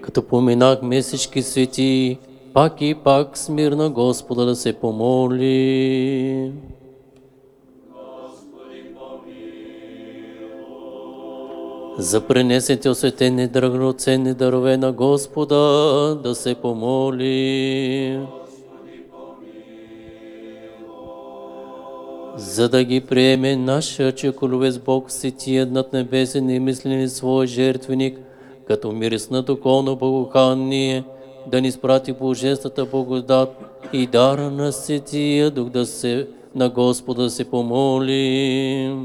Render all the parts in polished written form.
Като поминахме всички свети, пак и пак с мир на Господа да се помоли. За пренесените осветени драгоценни дарове на Господа да се помоли. За да ги приеме нашия чеколовец Бог светия над небесен и мислени свой жертвеник, като мирисна духовно благоухание, да ни спрати божествената благодат и дара на Светия Дух да се на Господа да се помоли.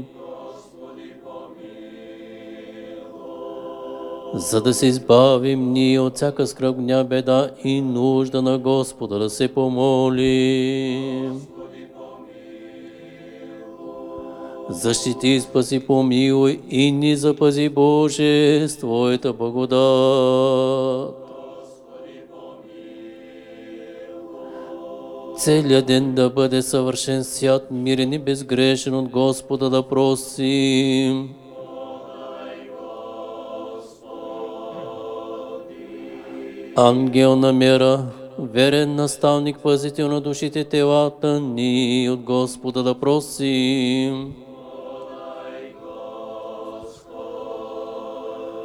За да се избавим ние от всяка скръбня, беда и нужда на Господа да се помолим. Защити, спаси, помилуй и ни запази, Боже, с Твоята благодат. Целият ден да бъде съвършен, свят, мирен и безгрешен от Господа да просим. Ангел на мира, верен наставник, пазител на душите, телата ни, от Господа да просим.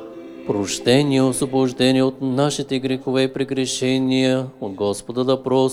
Прощение, освобождение от нашите грехове и прегрешения, от Господа да просим.